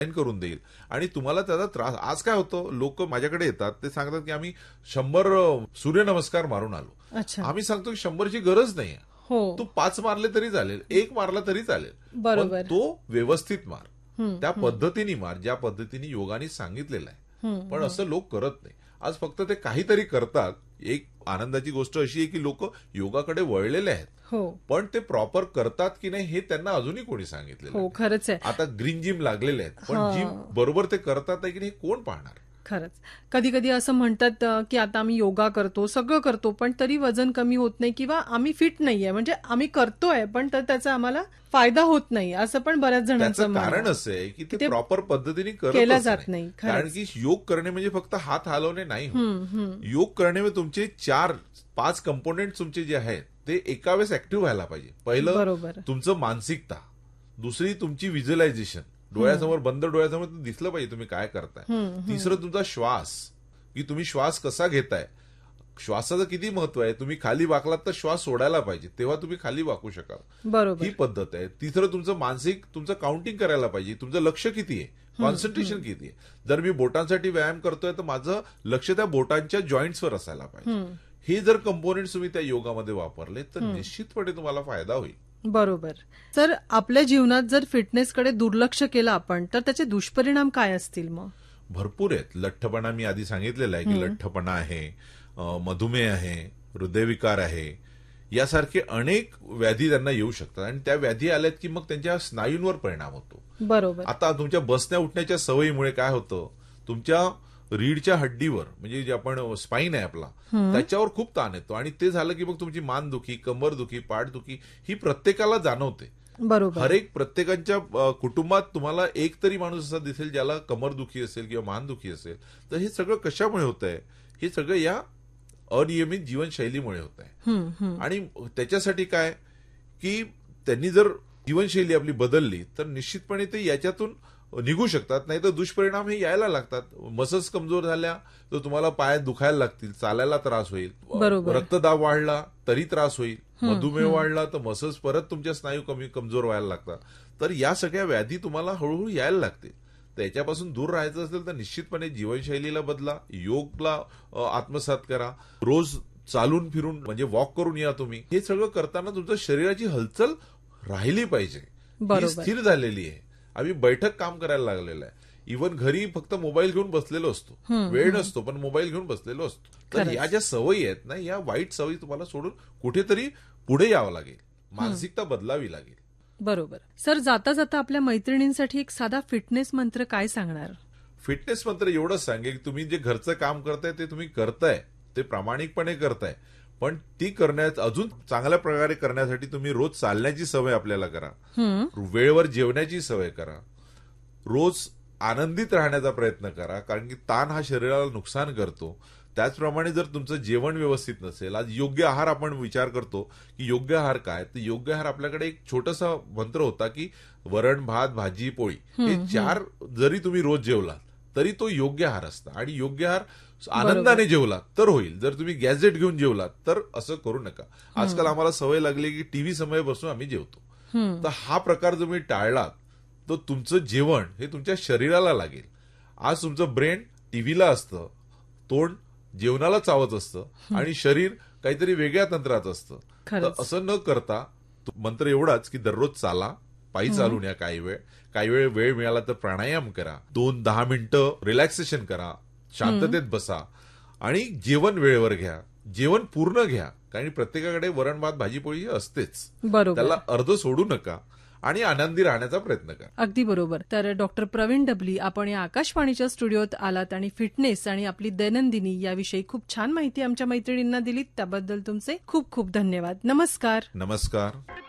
करून देईल आणि तुम्हाला त्याचा त्रास. आज काय होतं, लोक माझ्याकडे येतात, ते सांगतात की आम्ही 100 सूर्यनमस्कार मारून आलो. आम्ही सांगतो की 100ची गरज नाही. तू 5 मारले तरी चालेल, 1 मारला तरी चालेल, पण तो व्यवस्थित मार, त्या पद्धतीने मार ज्या पद्धतीने योगाने सांगितलेलं आहे. पण असं लोक करत नाही. आज फक्त ते काहीतरी करतात. एक आनंदाची गोष्ट अशी आहे की लोक योगाकडे वळलेले आहेत, पण ते प्रॉपर करतात की नाही हे त्यांना अजूनही कोणी सांगितलेलं. खरंच आहे. आता ग्रीन जिम लागलेले आहेत, पण जिम बरोबर ते करतात की नाही कोण पाहणार. खरंच कधी कधी असं म्हणतात की आता आम्ही योगा करतो, सगळं करतो, पण तरी वजन कमी होत नाही किंवा आम्ही फिट नाहीये, म्हणजे आम्ही करतोय पण त्याचा आम्हाला फायदा होत नाही, असं पण बऱ्याच जणांचं कारण असं आहे की ते प्रॉपर पद्धतीने केलं जात नाही. कारण की योग करणे म्हणजे फक्त हात हलवणे नाही. योग करणे म्हणजे तुमचे 4-5 कंपोनेंट तुमचे जे आहेत ते एका वेळेस ऍक्टिव्ह व्हायला पाहिजे. पहिलं तुमचं मानसिकता, दुसरी तुमची व्हिज्युअलायझेशन, डोळ्यासमोर बंद डोळ्यासमोर दिसलं पाहिजे तुम्ही काय करताय. तिसरं तुमचा श्वास, की तुम्ही श्वास कसा घेताय, श्वासाचं किती महत्व आहे. तुम्ही खाली वाकलात तर श्वास सोडायला पाहिजे, तेव्हा तुम्ही खाली वाकू शकाल. ही पद्धत आहे. तिसरं तुमचं मानसिक, तुमचं काउंटिंग करायला पाहिजे, तुमचं लक्ष किती आहे, कॉन्सन्ट्रेशन किती आहे. जर मी बोटांसाठी व्यायाम करतोय तर माझं लक्ष त्या बोटांच्या जॉईंट्सवर असायला पाहिजे. हे जर कंपोनेंट्स तुम्ही त्या योगामध्ये वापरले तर निश्चितपणे तुम्हाला फायदा होईल. बरोबर. तर आपल्या जीवनात जर फिटनेसकडे दुर्लक्ष केलं आपण तर त्याचे दुष्परिणाम काय असतील मग? भरपूर आहेत. लठ्ठपणा मी आधी सांगितलेला आहे की लठ्ठपणा आहे, मधुमेह आहे, हृदयविकार आहे, यासारखे अनेक व्याधी त्यांना येऊ शकतात आणि त्या व्याधी आल्यात की मग त्यांच्या स्नायूंवर परिणाम होतो. बरोबर. आता तुमच्या बसण्या उठण्याच्या सवयीमुळे काय होतं, तुमच्या रीढच्या हड्डीवर, म्हणजे जे आपण स्पाईन आहे आपला, त्याच्यावर खूप ताण येतो आणि ते झालं की मग तुमची मानदुखी, कंबरदुखी, पाठदुखी ही प्रत्येकाला जाणवते. बरोबर. हर एक प्रत्येकाच्या कुटुंबात तुम्हाला एक तरी माणूस असा दिसेल ज्याला कमरदुखी असेल किंवा मानदुखी असेल. तर हे सगळं कशामुळे होत आहे? हे सगळं या अनियमित जीवनशैलीमुळे होत आहे. आणि त्याच्यासाठी काय की त्यांनी जर जीवनशैली आपली बदलली तर निश्चितपणे ते याच्यातून निघू शकतात. नाही तर दुष्परिणाम हे यायला लागतात. मसल्स कमजोर झाल्या तर तुम्हाला पायात दुखायला लागतील, चालायला त्रास होईल, रक्तदाब वाढला तरी त्रास होईल, मधुमेह वाढला तर मसल्स परत तुमच्या स्नायू कमजोर व्हायला लागतात. तर या सगळ्या व्याधी तुम्हाला हळूहळू यायला लागतील. त्याच्यापासून दूर राहायचं असेल तर निश्चितपणे जीवनशैलीला बदला, योगला आत्मसात करा, रोज चालून फिरून म्हणजे वॉक करून या तुम्ही. हे सगळं करताना तुमच्या शरीराची हालचाल राहिली पाहिजे. ही स्थिर झालेली आहे. आम्ही बैठक काम करायला लागलेलं आहे. इव्हन घरी फक्त मोबाईल घेऊन बसलेलो असतो, वेळ नसतो पण मोबाईल घेऊन बसलेलो असतो. तर या ज्या सवयी आहेत ना, या वाईट सवयी तुम्हाला सोडून कुठेतरी पुढे यावं लागेल, मानसिकता बदलावी लागेल. बरोबर. सर, जाता जाता आपल्या मैत्रिणींसाठी एक साधा फिटनेस मंत्र काय सांगणार? फिटनेस मंत्र एवढंच सांगेल की तुम्ही जे घरचं काम करताय ते तुम्ही करताय, ते प्रामाणिकपणे करताय, पण ती करण्यात अजून चांगल्या प्रकारे करण्यासाठी तुम्ही रोज चालण्याची सवय आपल्याला करा, वेळेवर जेवण्याची सवय करा, रोज आनंदित राहण्याचा प्रयत्न करा, कारण की ताण हा शरीराला नुकसान करतो. त्याचप्रमाणे जर तुमचं जेवण व्यवस्थित नसेल, आज योग्य आहार आपण विचार करतो की योग्य आहार काय, तर योग्य आहार आपल्याकडे एक छोटासा मंत्र होता की वरण, भात, भाजी, पोळी हे 4 जरी तुम्ही रोज जेवला तरी तो योग्य आहार असता. आणि योग्य आहार आनंदाने जेवलात तर होईल. जर तुम्ही गॅजेट घेऊन जेवलात तर असं करू नका. आजकाल आम्हाला सवय लागली की टीव्ही समोर बसून आम्ही जेवतो. तर हा प्रकार तुम्ही टाळलात तर तुमचं जेवण हे तुमच्या शरीराला लागेल. आज तुमचं ब्रेन टीव्हीला असतं, तोंड जेवणाला चावत असतं आणि शरीर काहीतरी वेगळ्या तंत्रात असतं. तर असं न करता मंत्र एवढाच की दररोज चाला, पायी चालून या, काही वेळ मिळाला तर प्राणायाम करा, 2-10 मिनिटं रिलॅक्सेशन करा, शांततेत बसा आणि जेवण वेळेवर घ्या, जेवण पूर्ण घ्या. कारण प्रत्येकाकडे वरण, भात, भाजी, पोळी असतेच, त्याला अर्ध सोडू नका आणि आनंदी राहण्याचा प्रयत्न करा. अगदी बरोबर. तर डॉक्टर प्रवीण डबली, आपण या आकाशवाणीच्या स्टुडिओत आलात आणि फिटनेस आणि आपली दैनंदिनी याविषयी खूप छान माहिती आमच्या मैत्रिणींना दिलीत. त्याबद्दल तुमचे खूप खूप धन्यवाद. नमस्कार. नमस्कार.